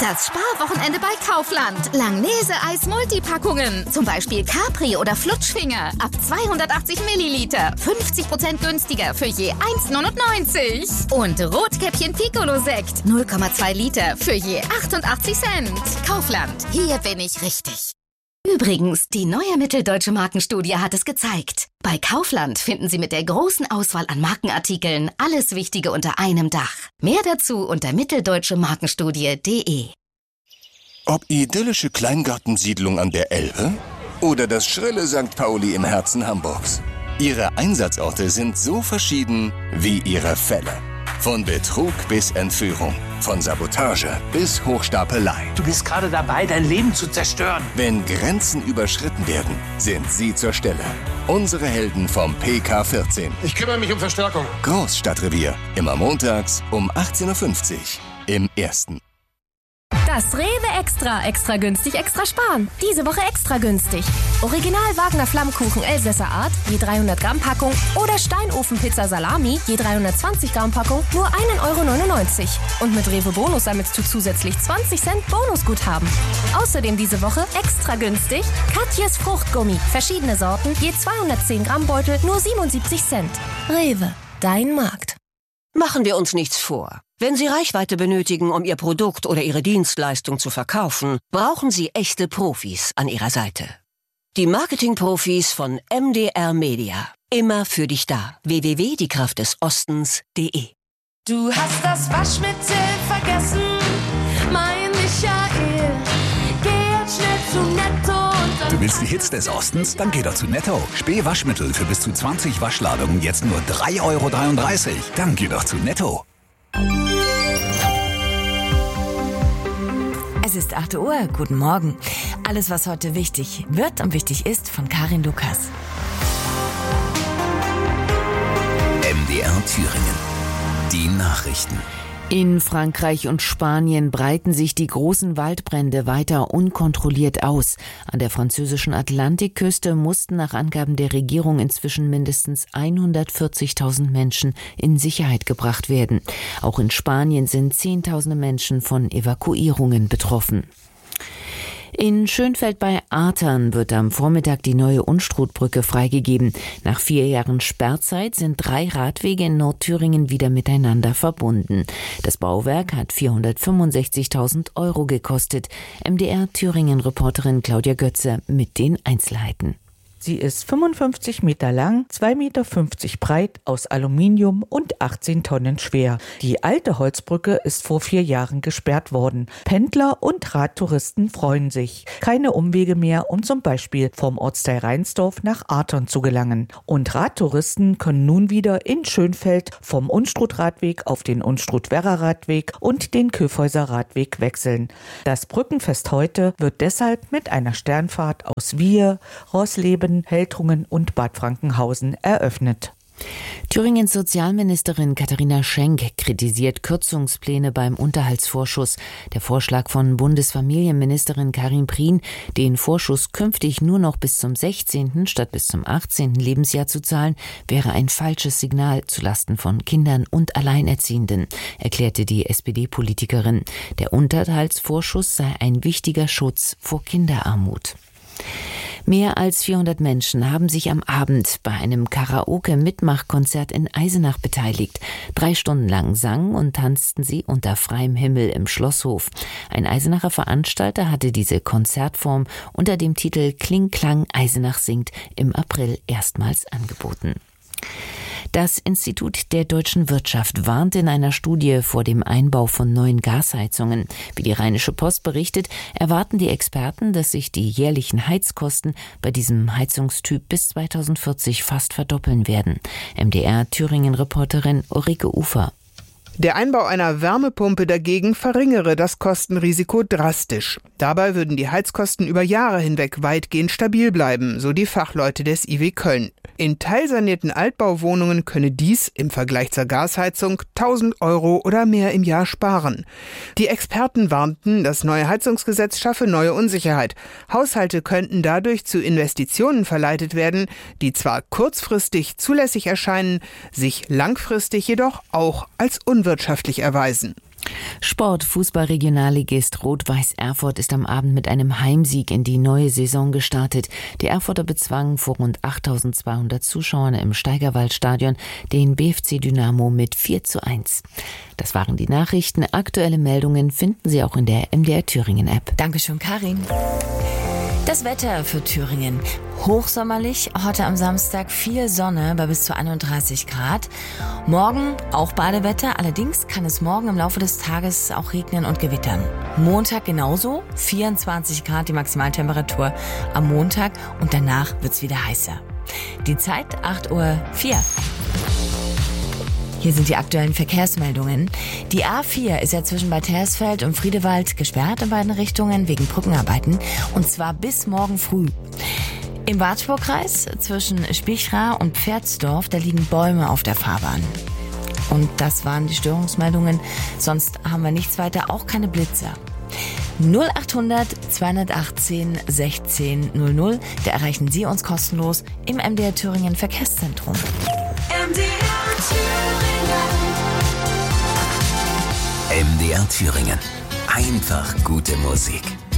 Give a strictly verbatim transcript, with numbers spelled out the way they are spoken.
Das Sparwochenende bei Kaufland. Langnese-Eis Multipackungen. Zum Beispiel Capri oder Flutschfinger. Ab zweihundertachtzig Milliliter. fünfzig Prozent günstiger für je eins neunundneunzig. Und Rotkäppchen Piccolo-Sekt. null Komma zwei Liter für je achtundachtzig Cent. Kaufland. Hier bin ich richtig. Übrigens, die neue Mitteldeutsche Markenstudie hat es gezeigt. Bei Kaufland finden Sie mit der großen Auswahl an Markenartikeln alles Wichtige unter einem Dach. Mehr dazu unter mitteldeutsche markenstudie punkt de. Ob idyllische Kleingartensiedlung an der Elbe oder das schrille Sankt Pauli im Herzen Hamburgs. Ihre Einsatzorte sind so verschieden wie Ihre Fälle. Von Betrug bis Entführung, von Sabotage bis Hochstapelei. Du bist gerade dabei, dein Leben zu zerstören. Wenn Grenzen überschritten werden, sind Sie zur Stelle. Unsere Helden vom P K vierzehn. Ich kümmere mich um Verstärkung. Großstadtrevier. Immer montags um achtzehn Uhr fünfzig. Im Ersten. Das Rewe Extra. Extra günstig, extra sparen. Diese Woche extra günstig. Original Wagner Flammkuchen Elsässer Art, je dreihundert Gramm Packung. Oder Steinofenpizza Salami, je dreihundertzwanzig Gramm Packung, nur ein Euro neunundneunzig. Und mit Rewe Bonus sammelst du zusätzlich zwanzig Cent Bonusguthaben. Außerdem diese Woche extra günstig Katjes Fruchtgummi. Verschiedene Sorten, je zweihundertzehn Gramm Beutel, nur siebenundsiebzig Cent. Rewe, dein Markt. Machen wir uns nichts vor. Wenn Sie Reichweite benötigen, um Ihr Produkt oder Ihre Dienstleistung zu verkaufen, brauchen Sie echte Profis an Ihrer Seite. Die Marketing-Profis von M D R Media. Immer für dich da. w w w punkt die kraft des ostens punkt de. Du hast das Waschmittel vergessen, mein Michael. Geh jetzt schnell zu Netto und dann... Du willst die Hits des Ostens? Dann geh doch zu Netto. Späh-Waschmittel für bis zu zwanzig Waschladungen jetzt nur drei Euro dreiunddreißig. Dann geh doch zu Netto. Es ist acht Uhr, guten Morgen. Alles, was heute wichtig wird und wichtig ist, von Karin Lukas. M D R Thüringen. Die Nachrichten. In Frankreich und Spanien breiten sich die großen Waldbrände weiter unkontrolliert aus. An der französischen Atlantikküste mussten nach Angaben der Regierung inzwischen mindestens hundertvierzigtausend Menschen in Sicherheit gebracht werden. Auch in Spanien sind Zehntausende Menschen von Evakuierungen betroffen. In Schönfeld bei Artern wird am Vormittag die neue Unstrutbrücke freigegeben. Nach vier Jahren Sperrzeit sind drei Radwege in Nordthüringen wieder miteinander verbunden. Das Bauwerk hat vierhundertfünfundsechzigtausend Euro gekostet. M D R Thüringen-Reporterin Claudia Götze mit den Einzelheiten. Sie ist fünfundfünfzig Meter lang, zwei Meter fünfzig breit, aus Aluminium und achtzehn Tonnen schwer. Die alte Holzbrücke ist vor vier Jahren gesperrt worden. Pendler und Radtouristen freuen sich. Keine Umwege mehr, um zum Beispiel vom Ortsteil Reinsdorf nach Artern zu gelangen. Und Radtouristen können nun wieder in Schönfeld vom Unstrut-Radweg auf den Unstrut-Werra-Radweg und den Köfhäuser Radweg wechseln. Das Brückenfest heute wird deshalb mit einer Sternfahrt aus Wier, Rosleben, Heltrungen und Bad Frankenhausen eröffnet. Thüringens Sozialministerin Katharina Schenk kritisiert Kürzungspläne beim Unterhaltsvorschuss. Der Vorschlag von Bundesfamilienministerin Karin Prien, den Vorschuss künftig nur noch bis zum sechzehnten statt bis zum achtzehnten Lebensjahr zu zahlen, wäre ein falsches Signal zulasten von Kindern und Alleinerziehenden, erklärte die S P D-Politikerin. Der Unterhaltsvorschuss sei ein wichtiger Schutz vor Kinderarmut. Mehr als vierhundert Menschen haben sich am Abend bei einem Karaoke-Mitmachkonzert in Eisenach beteiligt. Drei Stunden lang sangen und tanzten sie unter freiem Himmel im Schlosshof. Ein Eisenacher Veranstalter hatte diese Konzertform unter dem Titel Kling Klang Eisenach singt im April erstmals angeboten. Das Institut der deutschen Wirtschaft warnt in einer Studie vor dem Einbau von neuen Gasheizungen. Wie die Rheinische Post berichtet, erwarten die Experten, dass sich die jährlichen Heizkosten bei diesem Heizungstyp bis zweitausendvierzig fast verdoppeln werden. M D R Thüringen-Reporterin Ulrike Ufer. Der Einbau einer Wärmepumpe dagegen verringere das Kostenrisiko drastisch. Dabei würden die Heizkosten über Jahre hinweg weitgehend stabil bleiben, so die Fachleute des I W Köln. In teilsanierten Altbauwohnungen könne dies im Vergleich zur Gasheizung tausend Euro oder mehr im Jahr sparen. Die Experten warnten, das neue Heizungsgesetz schaffe neue Unsicherheit. Haushalte könnten dadurch zu Investitionen verleitet werden, die zwar kurzfristig zulässig erscheinen, sich langfristig jedoch auch als unwirtschaftlich erweisen. Sport. Fußball-Regionalligist Rot-Weiß Erfurt ist am Abend mit einem Heimsieg in die neue Saison gestartet. Die Erfurter bezwangen vor rund achttausendzweihundert Zuschauern im Steigerwaldstadion den B F C Dynamo mit vier zu eins. Das waren die Nachrichten. Aktuelle Meldungen finden Sie auch in der M D R Thüringen App. Dankeschön, Karin. Das Wetter für Thüringen. Hochsommerlich, heute am Samstag viel Sonne bei bis zu einunddreißig Grad. Morgen auch Badewetter, allerdings kann es morgen im Laufe des Tages auch regnen und gewittern. Montag genauso, vierundzwanzig Grad die Maximaltemperatur am Montag und danach wird's wieder heißer. Die Zeit acht Uhr vier. Hier sind die aktuellen Verkehrsmeldungen. Die A vier ist ja zwischen Bad Hersfeld und Friedewald gesperrt in beiden Richtungen wegen Brückenarbeiten und zwar bis morgen früh. Im Wartburgkreis zwischen Spichra und Pferdsdorf, da liegen Bäume auf der Fahrbahn. Und das waren die Störungsmeldungen, sonst haben wir nichts weiter, auch keine Blitzer. null achthundert zweihundertachtzehn sechzehn null null, da erreichen Sie uns kostenlos im M D R Thüringen Verkehrszentrum. M D R Thüringen. M D R Thüringen. Einfach gute Musik.